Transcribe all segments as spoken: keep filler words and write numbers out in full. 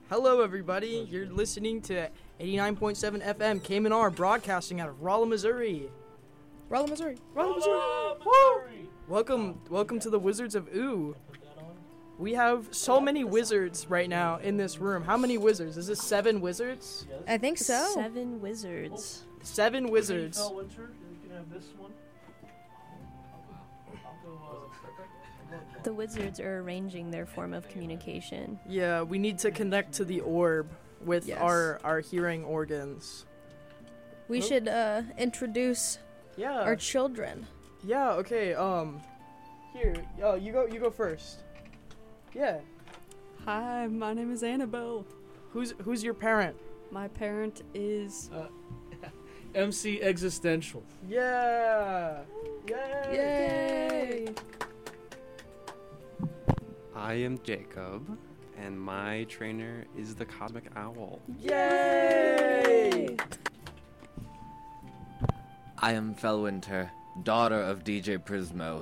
Hello, everybody. You're listening to eighty-nine point seven F M K M N R, broadcasting out of Rolla, Missouri. Rolla, Missouri. Rolla, Missouri. Woo! Welcome, welcome to the Wizards of Ooh. We have so many wizards right now in this room. How many wizards? Is this seven wizards? I think so. Seven wizards. Seven wizards. The wizards are arranging their form of communication. Yeah, we need to connect to the orb with Yes. our, our hearing organs. We Oh. should uh, introduce Yeah. our children. Yeah, okay, um, here, oh, you go, you go first. Yeah. Hi, my name is Annabelle. Who's, who's your parent? My parent is... Uh, M C Existential. Yeah. Yay. Yay! I am Jacob, and my trainer is the Cosmic Owl. Yay! I am Felwinter, daughter of D J Prismo.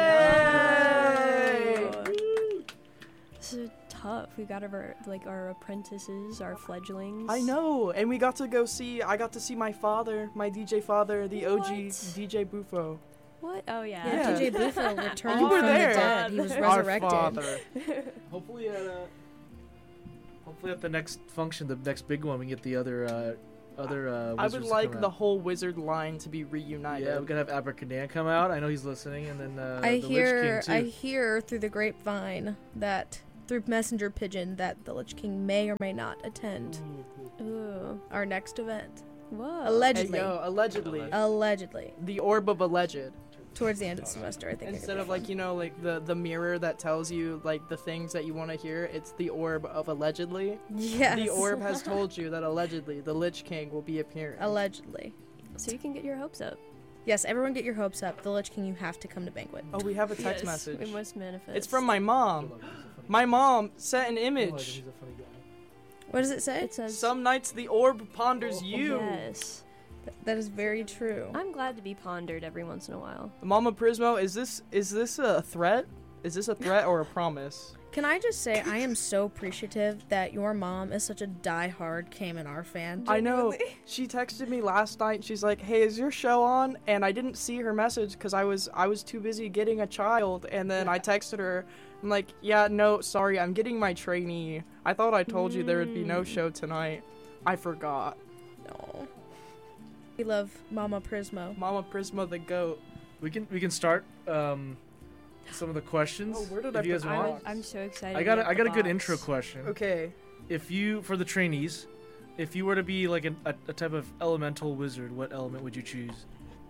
Yay! This is tough. We got our like our apprentices, our fledglings. I know, and we got to go see, I got to see my father, my D J father, the O G What? D J Bufo. What? Oh yeah. Yeah, Yeah. D J Bufo returned You were from there. the dead. He was Our resurrected. father. Hopefully at uh, hopefully at the next function, the next big one, we get the other uh, other uh, I wizards would to like come the out. whole wizard line to be reunited. Yeah, we're gonna have Abracadan come out. I know he's listening, and then uh, I the hear, Lich King I too. hear through the grapevine that through messenger pigeon that the Lich King may or may not attend Ooh. our next event. Whoa. Hey, Allegedly, yo, allegedly. allegedly, The orb of alleged. towards the end of the semester, I think. Instead of like, you know, like the, the mirror that tells you like the things that you want to hear, it's the orb of allegedly. yes, The orb has told you that allegedly the Lich King will be appearing. allegedly. So you can get your hopes up. Yes, everyone get your hopes up. The Lich King, you have to come to banquet. Oh, we have a text Yes, message. We must manifest. It's from my mom. My mom sent an I like him, image. he's a funny guy. What does it say? It says. Some nights the orb ponders you. Yes. Th- that is very true. I'm glad to be pondered every once in a while. Mama Prismo, is this is this a threat? Is this a threat or a promise? Can I just say I am so appreciative that your mom is such a die-hard K M N R fan. I know. She texted me last night. She's like, "Hey, is your show on?" And I didn't see her message because I was I was too busy getting a child. And then I texted her. I'm like, "Yeah, no, sorry, I'm getting my trainee. I thought I told you there would be no Mm. show tonight. I forgot." No. We love Mama Prismo. Mama Prismo the goat. We can we can start um, some of the questions. Oh, where did if I you put guys my want. box? I'm so excited. I got to a, I get got the a good box. intro question. Okay. If you for the trainees, if you were to be like an, a, a type of elemental wizard, what element would you choose?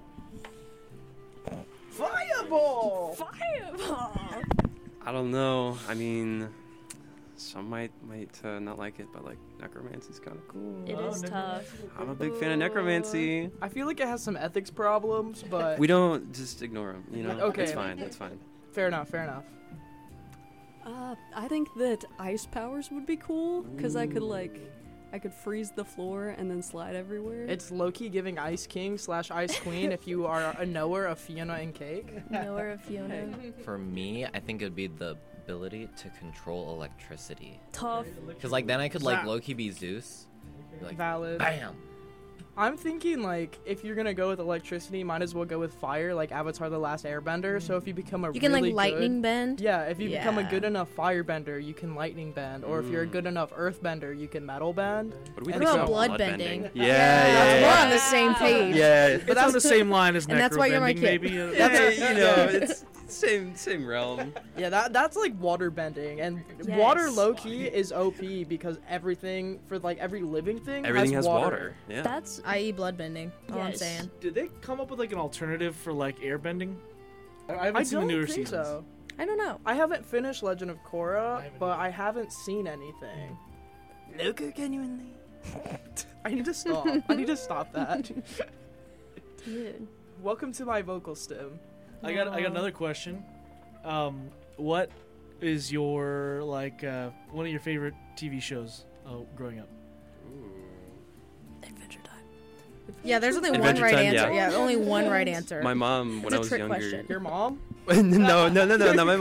Fireball. Fireball. I don't know. I mean, some might might uh, not like it, but like necromancy's kind of cool. It Oh, is necromancy. tough. I'm a big fan of necromancy. I feel like it has some ethics problems, but We don't just ignore them. You know, Okay. it's fine. It's fine. fair enough. Fair enough. Uh, I think that ice powers would be cool, because I could, like, I could freeze the floor and then slide everywhere. It's Loki giving Ice King slash Ice Queen if you are a knower of Fiona and Cake. Knower of Fiona. For me, I think it would be the ability to control electricity. Tough. Because, like, then I could, like, Zap. low-key be Zeus. Be like, Valid. bam! I'm thinking, like, if you're gonna go with electricity, might as well go with fire, like Avatar: The Last Airbender. So if you become a You can really like lightning good, bend. yeah, if you become a Yeah. good enough firebender, you can lightning bend. Or if you're a Mm. good enough earthbender, you can metal bend. What do we And think so- about blood blood bending. bending? Yeah, Yeah, yeah, yeah, We're yeah. on the same page. Yeah, It's on the same line as And that's why you're my necrobending, kid. maybe. uh, yeah, you know, Yeah. it's same same realm. Yeah, that that's like water bending, and water Yes. low key is O P because everything for like every living thing Everything has, has water. Yeah. That's that is blood bending. All I'm Yes. saying. Did they come up with like an alternative for like airbending? I I haven't I seen don't the newer think seasons. so. I don't know. I haven't finished Legend of I Korra, haven't but either. I haven't seen anything. Luca, genuinely. I need to stop. I need to stop that. dude. Welcome to my vocal stem. I got I got another question. Um, what is your like uh, one of your favorite T V shows uh, growing up? Adventure Time. Yeah, there's only one Adventure right Time, answer. yeah. Yeah, only one right answer. My mom, when It's a I was trick younger. question. Your mom? no, no, no, no, not my mom.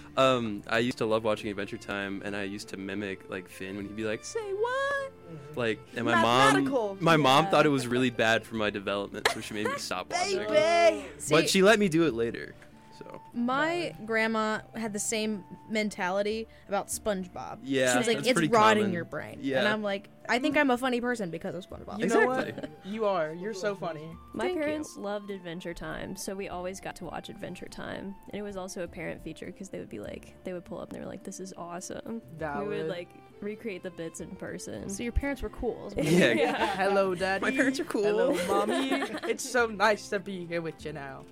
Um, I used to love watching Adventure Time, and I used to mimic like Finn when he'd be like, "Say what?" Like, and my Mathematical. mom, my mom Yeah. thought it was really bad for my development, so she made me stop watching. Baby. See, But she let me do it later. So my grandma had the same mentality about SpongeBob. yeah, She was like, that's it's pretty rotting common. your brain. Yeah. And I'm like, I think I'm a funny person because of SpongeBob. You know Exactly. what? You are. You're so funny. My Thank you. parents loved Adventure Time, so we always got to watch Adventure Time. And it was also a parent feature because they would be like, they would pull up and they were like, this is awesome. Valid. We would like recreate the bits in person. So your parents were cool. is what Yeah. Yeah. Hello, Daddy. My parents are cool. Hello, Mommy. It's so nice to be here with you now.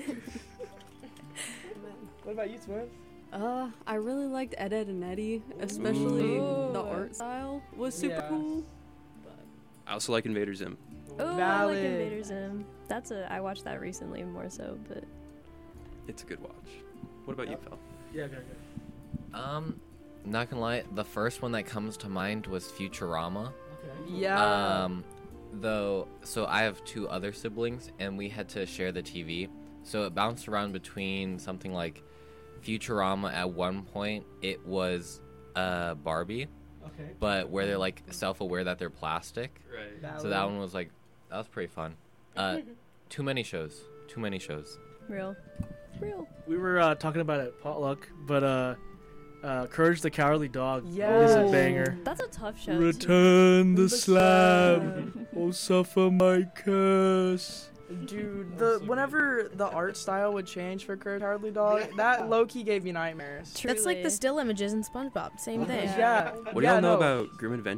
What about you, Twin? Uh, I really liked Ed, Ed, and Eddie, especially Ooh. the art style was super Yeah. cool. I also like Invader Zim. Oh, I like Valid. Invader Zim. That's a. I watched that recently more so, but It's a good watch. What about you, Phil? Yeah, go, go. Um, not gonna lie, the first one that comes to mind was Futurama. Okay. Yeah. Um, though, so I have two other siblings, and we had to share the T V. So it bounced around between something like Futurama. At one point, it was uh Barbie, Okay. but where they're like self-aware that they're plastic. Right. Valid. So that one was like, that was pretty fun. Uh, too many shows. Too many shows. real, real. We were uh, talking about it at potluck, but uh, uh, Courage the Cowardly Dog is a Yes. banger. That's a tough show. Return the The slab, oh suffer my curse. Dude, the whenever the art style would change for Courage the Cowardly Dog, that low key gave me nightmares. Truly. That's like the still images in SpongeBob. Same thing. Yeah. What do yeah, y'all know no. about Grim Adventures?